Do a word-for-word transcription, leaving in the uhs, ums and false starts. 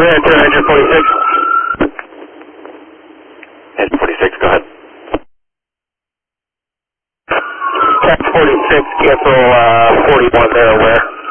enter engine forty-six. Engine forty-six, go ahead. Tax forty-six, cancel uh, forty-one there, where?